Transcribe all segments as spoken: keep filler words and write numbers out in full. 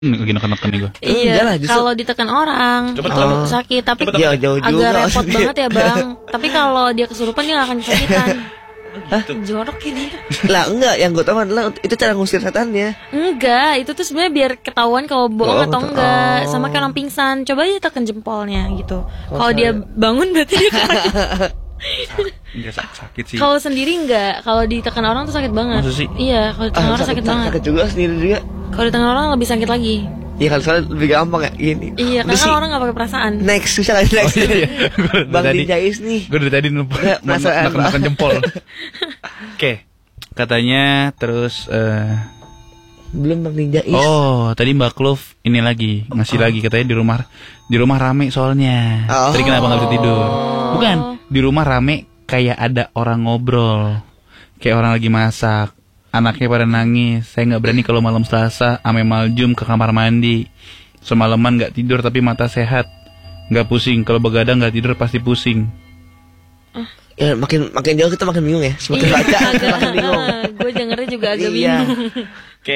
Lagi neken-neken nih gue. Iya, kalau ditekan orang Coba itu oh. sakit, tapi ya, jauh agak juga, repot banget ya bang. Tapi kalau dia kesurupan dia gak akan kesakitan. Hah? Jorok ya dia. Lah enggak, yang gue tahu adalah itu cara ngusir setannya. Enggak, itu tuh sebenarnya biar ketahuan kalau bohong Oh, atau betul. enggak. Oh. Sama kayak orang pingsan, coba aja tekan jempolnya gitu. Kalau dia bangun berarti dia kesakitan. Enggak sakit sih. Kalau sendiri enggak, kalau ditekan orang tuh sakit banget. Masa sih? Iya, kalau ditekan Ah, orang sakit, banget. Sakit juga sendiri juga. Kalau ditekan orang lebih sakit lagi. Iya kan soalnya lebih gampang ya gini. Iya, Udah karena sih, orang gak pakai perasaan. next susah lagi next. Oh, iya. Bang Tadi- Dinjais nih. Gue dari tadi numpuk Nggak, perasaan, neken Pak. jempol. Oke, katanya terus. eh Belum Bang Dinjais. Oh, tadi Mbak Klov ini lagi ngasih lagi katanya di rumah di rumah rame soalnya. Oh. Tadi kenapa nggak bisa tidur? Bukan, di rumah rame kayak ada orang ngobrol, kayak orang lagi masak. Anaknya pada nangis. Saya nggak berani kalau malam Selasa ame maljum ke kamar mandi. Semalaman nggak tidur tapi mata sehat, nggak pusing. Kalau begadang nggak tidur pasti pusing. Ya, makin makin jauh kita makin bingung ya. Semakin Iya, baca agak, makin bingung. gue dengernya juga agak Iya. bingung. Oke,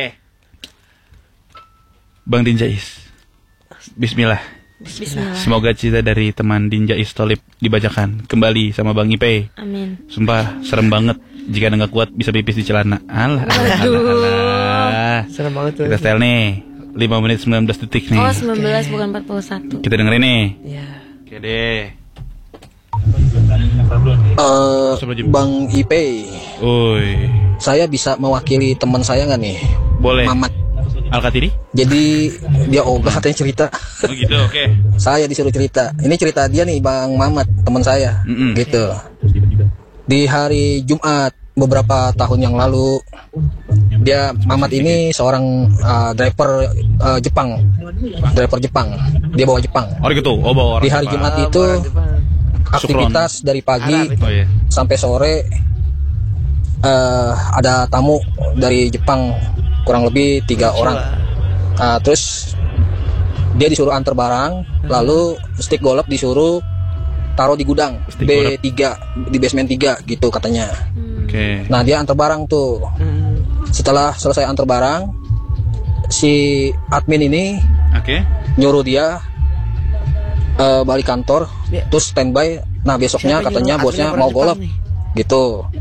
Bang Dinjais, Bismillah. Bismillah. Semoga cita dari teman Dinjais Tolib dibacakan kembali sama Bang Ipe. Amin. Sumpah serem banget. Jika nggak kuat bisa pipis di celana. Alah, alah, alah, alah. Serem banget tuh. Kita style nih. lima menit sembilan belas detik nih. Oh, sembilan belas bukan empat puluh satu. Kita dengerin nih. Iya. Oke deh. Eh, Sebelum- Bang Ipe, Oi. saya bisa mewakili teman saya nggak nih? Boleh. Mamat. Al-Katiri? Jadi dia ogah katanya cerita. Oh gitu, oke. Saya disuruh cerita. Ini cerita dia nih Bang Mamat, teman saya. Mm-mm. Gitu. Di hari Jumat beberapa tahun yang lalu, dia Mamat ini seorang uh, driver uh, Jepang. Driver Jepang. Dia bawa Jepang. Oh gitu. Oh bawa orang. Di hari Jepang. Jumat itu aktivitas dari pagi Oh iya. sampai sore, eh, ada tamu dari Jepang kurang lebih tiga orang. Nah, terus dia disuruh antar barang, lalu stick golf disuruh taruh di gudang Stick B tiga di basement tiga gitu katanya. Oke. Nah, dia antar barang tuh. Setelah selesai antar barang, si admin ini Oke. nyuruh dia eh, balik kantor, terus standby. Nah, besoknya Siapa katanya nyuruh? bosnya Adminnya mau orang Jepang golf nih. gitu.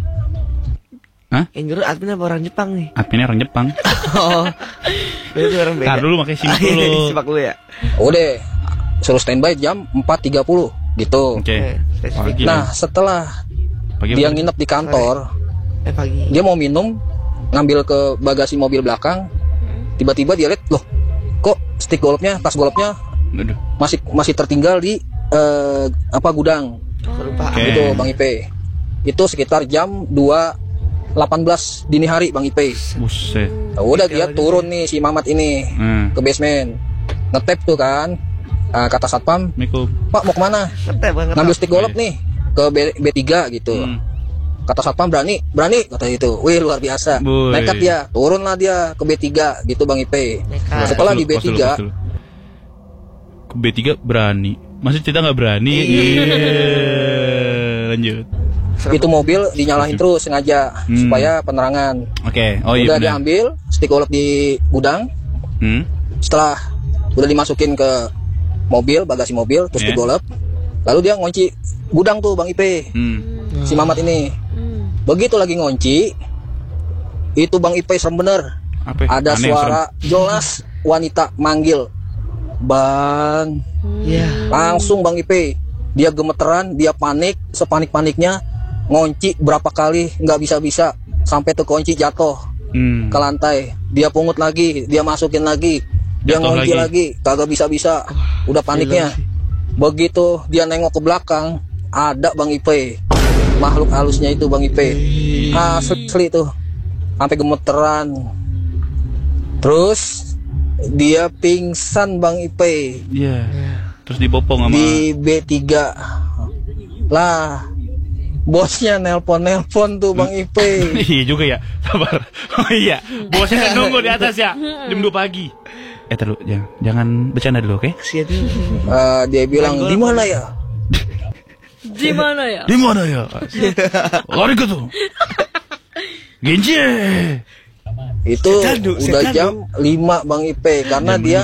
Yang nyuruh admin apa orang Jepang nih? Adminnya orang Jepang. Oh. Itu orang beda. Ntar dulu makanya simak Ah, iya, dulu. simak dulu ya. Udah suruh standby jam empat tiga puluh gitu. Oke. Eh, spesifik. Pagi. Nah, setelah Pagi dia apa? nginep di kantor, Eh pagi. dia mau minum, ngambil ke bagasi mobil belakang. Tiba-tiba dia lihat, loh, kok stick golfnya, tas golfnya Aduh. masih masih tertinggal di eh, apa gudang. Kelupaan. Oke. Gitu, Bang Ipe. Itu sekitar jam dua delapan belas dini hari, Bang Ipe. Buset. Nah, udah dia turun nih si Mamat ini Hmm. ke basement, ngetep tuh kan. Nah, kata satpam, Assalamualaikum. Pak mau kemana? Ngetep banget. Ngambil stick golf Iya. nih ke B, B3 gitu. Hmm. Kata satpam, berani, berani kata itu. Wih, luar biasa. Boy. Nekat dia, turunlah dia ke B tiga gitu, Bang Ipe. Nekat. Setelah Pas di dulu, pas dulu, B tiga, pas dulu. Ke B tiga berani. Masih kita nggak berani. Iya. Iya. Lanjut. itu mobil dinyalain terus sengaja Hmm. supaya penerangan. Oke. Oh iya Udah benar. diambil stick golf di gudang. Hmm. Setelah udah dimasukin ke mobil, bagasi mobil, terus Yeah. stick golf. Lalu dia ngunci gudang tuh, Bang Ipe. Hmm. Si Mamat ini. Begitu lagi ngunci, itu Bang Ipe serem bener. Apa? Ada Aneh yang suara jelas wanita manggil, Bang. Iya. Langsung Bang Ipe, dia gemeteran, dia panik, sepanik-paniknya ngunci berapa kali nggak bisa-bisa sampai tuh kunci jatuh serem. Hmm. ke lantai. Dia pungut lagi, dia masukin lagi, dia Jatuh ngunci lagi. lagi, kagak bisa-bisa. Udah paniknya. Begitu dia nengok ke belakang, ada Bang Ipe. Makhluk halusnya itu Bang Ipe. Asli tuh. Sampai gemeteran. Terus dia pingsan Bang Ipe Iya. Terus dibopong sama. di B tiga. Lah, bosnya nelpon-nelpon tuh Bang Ipe. Iya juga ya. Sabar. Oh iya. Bosnya kan nunggu di atas ya. Jam dua pagi. Eh terus jangan jangan bercanda dulu, oke? Kasihan tuh. Eh, dia bilang, di mana ya? Di mana ya? Di mana ya? Lari ke tuh. Genji. Itu Setandu, udah setandu. jam lima Bang Ipe karena dia